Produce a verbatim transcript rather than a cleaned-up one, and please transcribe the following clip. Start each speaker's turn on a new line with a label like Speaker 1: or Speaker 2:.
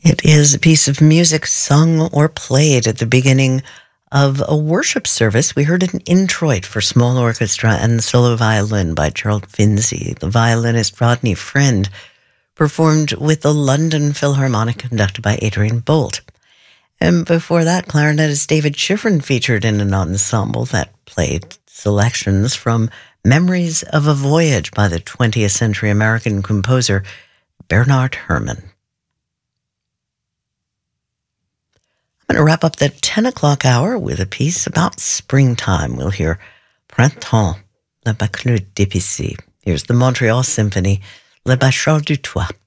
Speaker 1: It is a piece of music sung or played at the beginning of a worship service. We heard an introit for small orchestra and solo violin by Gerald Finzi. The violinist Rodney Friend performed with the London Philharmonic conducted by Adrian Bolt. And before that, clarinetist David Schifrin featured in an ensemble that played selections from Memories of a Voyage by the twentieth century American composer Bernard Herrmann. I'm going to wrap up the ten o'clock hour with a piece about springtime. We'll hear Printemps, La Bâclée d'Épicier. Here's the Montreal Symphony, Le Bachar du Toit.